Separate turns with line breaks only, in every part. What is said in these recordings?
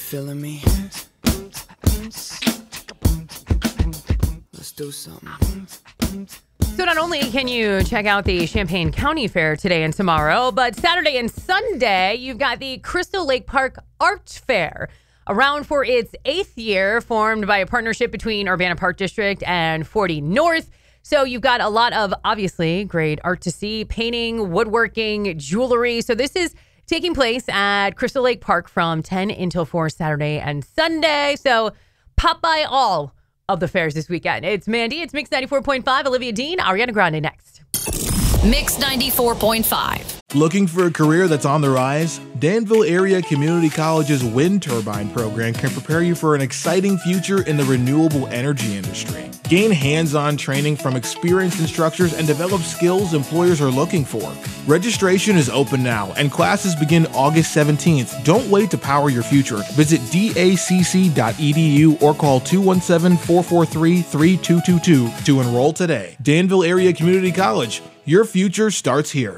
feeling me? Let's do something.
So not only can you check out the Champaign County Fair today and tomorrow, but Saturday and Sunday, you've got the Crystal Lake Park Art Fair. Around for its 8th year, formed by a partnership between Urbana Park District and 40 North. So you've got a lot of, obviously, great art to see, painting, woodworking, jewelry. So this is taking place at Crystal Lake Park from 10 until 4 Saturday and Sunday. So pop by all of the fairs this weekend. It's Mandy. It's Mix 94.5. Olivia Dean, Ariana Grande next.
Mix 94.5.
Looking for a career that's on the rise? Danville Area Community College's wind turbine program can prepare you for an exciting future in the renewable energy industry. Gain hands-on training from experienced instructors and develop skills employers are looking for. Registration is open now and classes begin August 17th. Don't wait to power your future. Visit dacc.edu or call 217-443-3222 to enroll today. Danville Area Community College. Your future starts here.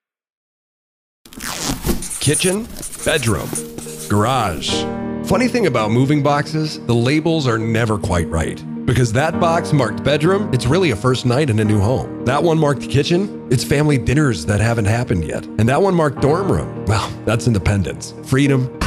Kitchen, bedroom, garage. Funny thing about moving boxes, the labels are never quite right. Because that box marked bedroom, it's really a first night in a new home. That one marked kitchen, it's family dinners that haven't happened yet. And that one marked dorm room, well, that's independence, freedom,